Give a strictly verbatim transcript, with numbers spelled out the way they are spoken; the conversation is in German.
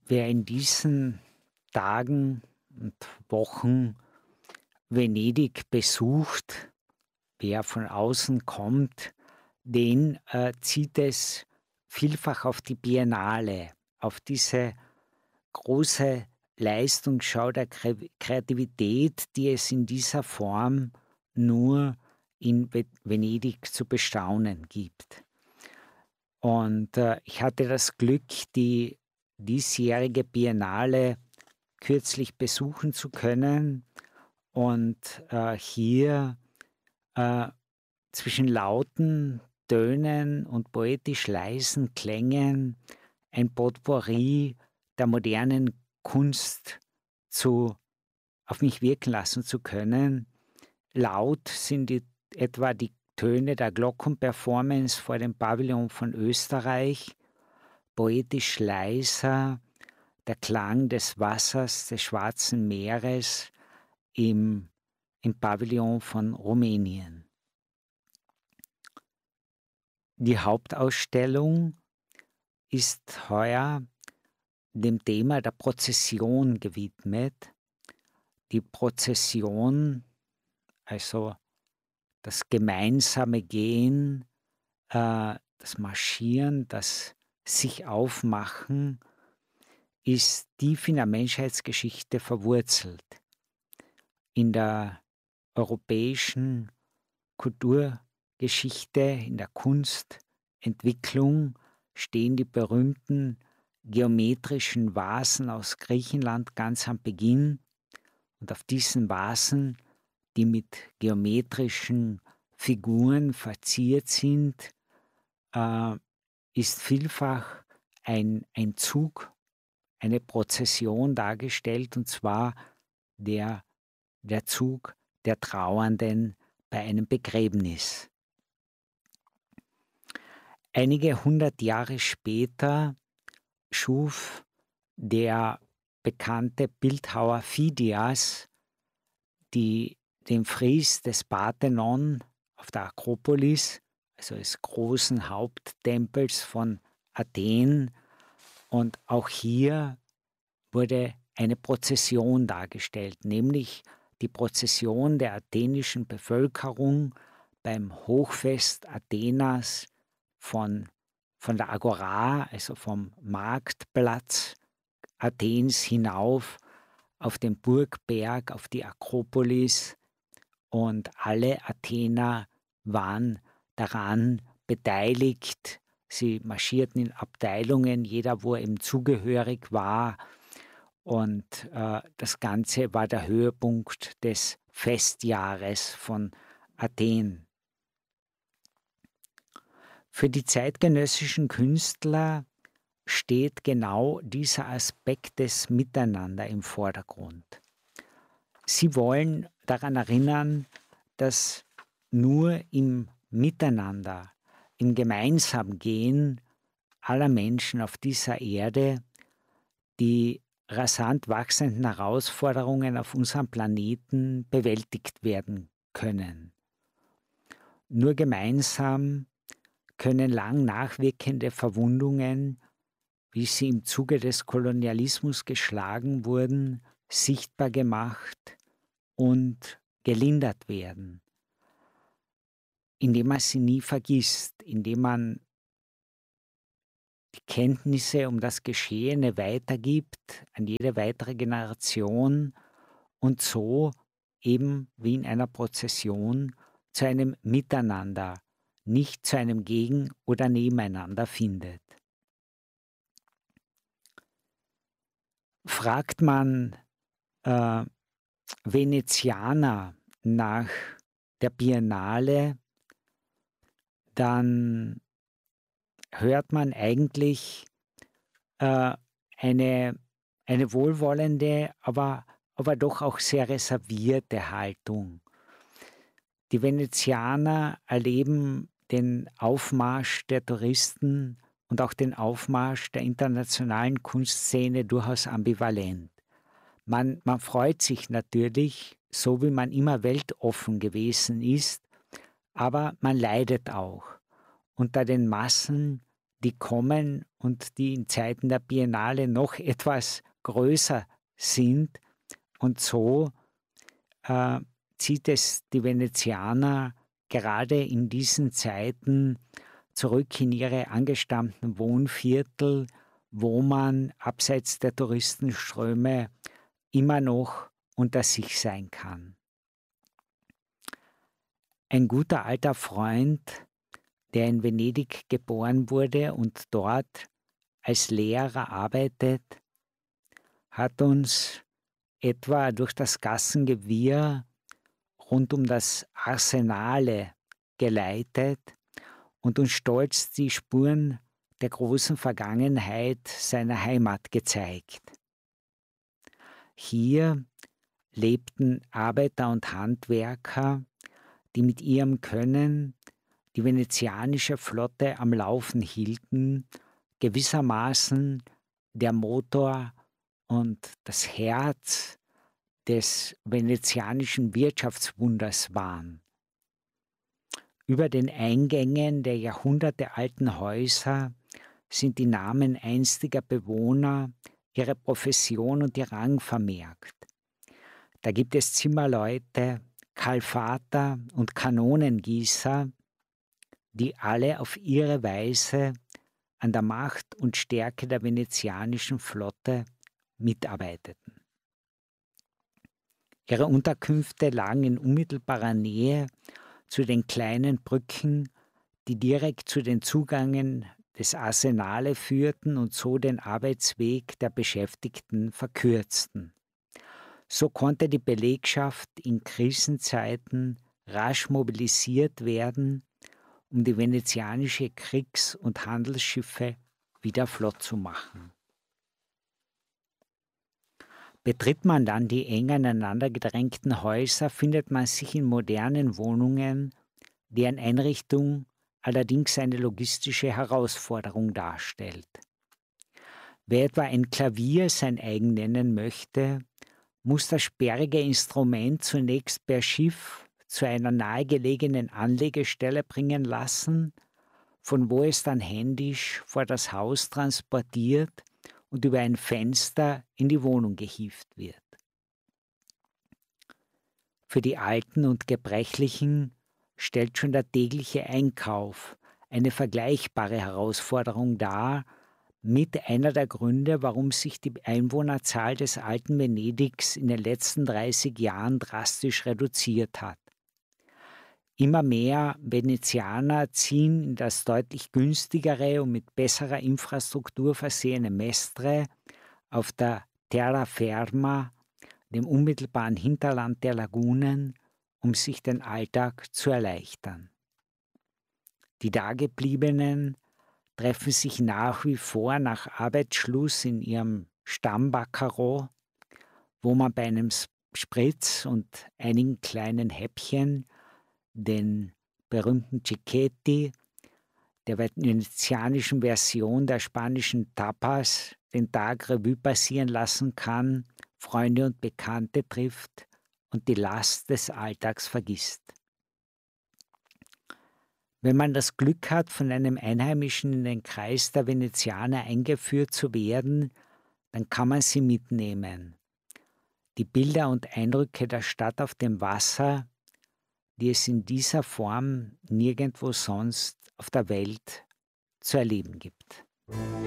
Wer in diesen Tagen und Wochen Venedig besucht, wer von außen kommt, den äh, zieht es vielfach auf die Biennale, auf diese große Leistungsschau der Kre Kreativität, die es in dieser Form nur in Ve Venedig zu bestaunen gibt. Und äh, ich hatte das Glück, die diesjährige Biennale kürzlich besuchen zu können und äh, hier äh, zwischen lauten Tönen und poetisch leisen Klängen ein Potpourri der modernen Kunst zu auf mich wirken lassen zu können. Laut sind die, etwa die Töne der Glockenperformance vor dem Pavillon von Österreich, poetisch leiser der Klang des Wassers des Schwarzen Meeres im, im Pavillon von Rumänien. Die Hauptausstellung ist heuer dem Thema der Prozession gewidmet. Die Prozession, also das gemeinsame Gehen, äh, das Marschieren, das sich aufmachen, ist tief in der Menschheitsgeschichte verwurzelt. In der europäischen Kulturgeschichte, in der Kunstentwicklung stehen die berühmten geometrischen Vasen aus Griechenland ganz am Beginn. Und auf diesen Vasen, die mit geometrischen Figuren verziert sind, äh, ist vielfach ein, ein Zug, eine Prozession dargestellt, und zwar der, der Zug der Trauernden bei einem Begräbnis. Einige hundert Jahre später schuf der bekannte Bildhauer Phidias die, den Fries des Parthenon auf der Akropolis, also des großen Haupttempels von Athen. Und auch hier wurde eine Prozession dargestellt, nämlich die Prozession der athenischen Bevölkerung beim Hochfest Athenas von, von der Agora, also vom Marktplatz Athens hinauf auf den Burgberg, auf die Akropolis, und alle Athener waren daran beteiligt. Sie marschierten in Abteilungen, jeder, wo er eben zugehörig war, und äh, das Ganze war der Höhepunkt des Festjahres von Athen. Für die zeitgenössischen Künstler steht genau dieser Aspekt des Miteinander im Vordergrund. Sie wollen daran erinnern, dass nur im Miteinander, im gemeinsamen Gehen aller Menschen auf dieser Erde die rasant wachsenden Herausforderungen auf unserem Planeten bewältigt werden können. Nur gemeinsam können lang nachwirkende Verwundungen, wie sie im Zuge des Kolonialismus geschlagen wurden, sichtbar gemacht und gelindert werden, indem man sie nie vergisst, indem man die Kenntnisse um das Geschehene weitergibt an jede weitere Generation und so eben wie in einer Prozession zu einem Miteinander, nicht zu einem Gegen- oder Nebeneinander findet. Fragt man äh, Venezianer nach der Biennale, dann hört man eigentlich äh, eine, eine wohlwollende, aber, aber doch auch sehr reservierte Haltung. Die Venezianer erleben den Aufmarsch der Touristen und auch den Aufmarsch der internationalen Kunstszene durchaus ambivalent. Man, man freut sich natürlich, so wie man immer weltoffen gewesen ist, aber man leidet auch unter den Massen, die kommen und die in Zeiten der Biennale noch etwas größer sind. Und so äh, zieht es die Venezianer gerade in diesen Zeiten zurück in ihre angestammten Wohnviertel, wo man abseits der Touristenströme immer noch unter sich sein kann. Ein guter alter Freund, der in Venedig geboren wurde und dort als Lehrer arbeitet, hat uns etwa durch das Gassengewirr rund um das Arsenale geleitet und uns stolz die Spuren der großen Vergangenheit seiner Heimat gezeigt. Hier lebten Arbeiter und Handwerker, die mit ihrem Können die venezianische Flotte am Laufen hielten, gewissermaßen der Motor und das Herz des venezianischen Wirtschaftswunders waren. Über den Eingängen der jahrhundertealten Häuser sind die Namen einstiger Bewohner, ihre Profession und ihr Rang vermerkt. Da gibt es Zimmerleute, Kalfater und Kanonengießer, die alle auf ihre Weise an der Macht und Stärke der venezianischen Flotte mitarbeiteten. Ihre Unterkünfte lagen in unmittelbarer Nähe zu den kleinen Brücken, die direkt zu den Zugängen des Arsenale führten und so den Arbeitsweg der Beschäftigten verkürzten. So konnte die Belegschaft in Krisenzeiten rasch mobilisiert werden, um die venezianische Kriegs- und Handelsschiffe wieder flott zu machen. Betritt man dann die eng aneinander gedrängten Häuser, findet man sich in modernen Wohnungen, deren Einrichtung allerdings eine logistische Herausforderung darstellt. Wer etwa ein Klavier sein eigen nennen möchte, muss das sperrige Instrument zunächst per Schiff zu einer nahegelegenen Anlegestelle bringen lassen, von wo es dann händisch vor das Haus transportiert und über ein Fenster in die Wohnung gehievt wird. Für die Alten und Gebrechlichen stellt schon der tägliche Einkauf eine vergleichbare Herausforderung dar, mit einer der Gründe, warum sich die Einwohnerzahl des alten Venedigs in den letzten dreißig Jahren drastisch reduziert hat. Immer mehr Venezianer ziehen in das deutlich günstigere und mit besserer Infrastruktur versehene Mestre auf der Terraferma, dem unmittelbaren Hinterland der Lagunen, um sich den Alltag zu erleichtern. Die Dagebliebenen treffen sich nach wie vor nach Arbeitsschluss in ihrem Stammbaccarò, wo man bei einem Spritz und einigen kleinen Häppchen, den berühmten Cicchetti, der venezianischen Version der spanischen Tapas, den Tag Revue passieren lassen kann, Freunde und Bekannte trifft und die Last des Alltags vergisst. Wenn man das Glück hat, von einem Einheimischen in den Kreis der Venezianer eingeführt zu werden, dann kann man sie mitnehmen. Die Bilder und Eindrücke der Stadt auf dem Wasser, die es in dieser Form nirgendwo sonst auf der Welt zu erleben gibt.